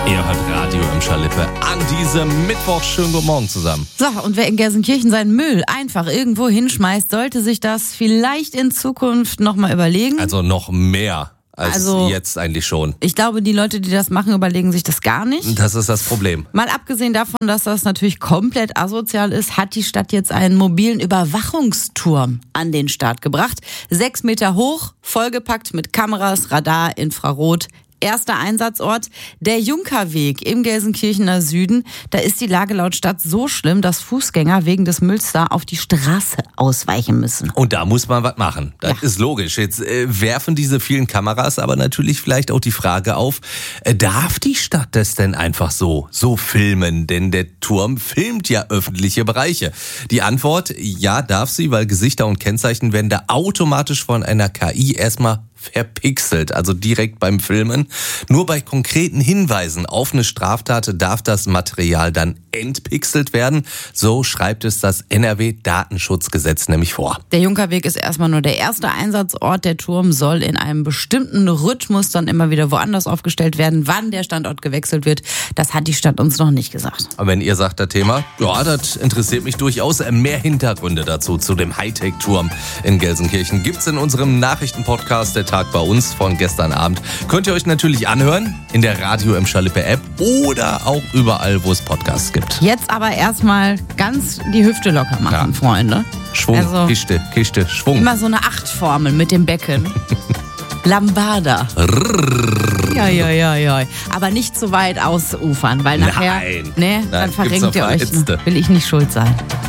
Ihr hört Radio im Schalippe an diesem Mittwoch. Schönen guten Morgen zusammen. So, und wer in Gelsenkirchen seinen Müll einfach irgendwo hinschmeißt, sollte sich das vielleicht in Zukunft nochmal überlegen. Also noch mehr als jetzt eigentlich schon. Ich glaube, die Leute, die das machen, überlegen sich das gar nicht. Das ist das Problem. Mal abgesehen davon, dass das natürlich komplett asozial ist, hat die Stadt jetzt einen mobilen Überwachungsturm an den Start gebracht. 6 Meter hoch, vollgepackt mit Kameras, Radar, Infrarot. Erster Einsatzort, der Junkerweg im Gelsenkirchener Süden. Da ist die Lage laut Stadt so schlimm, dass Fußgänger wegen des Mülls da auf die Straße ausweichen müssen. Und da muss man was machen. Das ist logisch. Jetzt werfen diese vielen Kameras aber natürlich vielleicht auch die Frage auf, darf die Stadt das denn einfach so filmen? Denn der Turm filmt ja öffentliche Bereiche. Die Antwort, ja, darf sie, weil Gesichter und Kennzeichen werden da automatisch von einer KI erstmal verpixelt, also direkt beim Filmen. Nur bei konkreten Hinweisen auf eine Straftat darf das Material dann entpixelt werden. So schreibt es das NRW-Datenschutzgesetz nämlich vor. Der Junkerweg ist erstmal nur der erste Einsatzort. Der Turm soll in einem bestimmten Rhythmus dann immer wieder woanders aufgestellt werden. Wann der Standort gewechselt wird, das hat die Stadt uns noch nicht gesagt. Aber wenn ihr sagt, das Thema, ja, das interessiert mich durchaus. Mehr Hintergründe dazu, zu dem Hightech-Turm in Gelsenkirchen, gibt's in unserem Nachrichtenpodcast Der Tag bei uns von gestern Abend. Könnt ihr euch natürlich anhören in der Radio im Schalippe App oder auch überall, wo es Podcasts gibt. Jetzt aber erstmal ganz die Hüfte locker machen, Freunde. Schwung, also, Kiste, Schwung. Immer so eine 8-Formel mit dem Becken. Lambada. Ja. Aber nicht zu weit ausufern, weil nachher, Nein, dann verrenkt ihr euch. Verletzte. Will ich nicht schuld sein.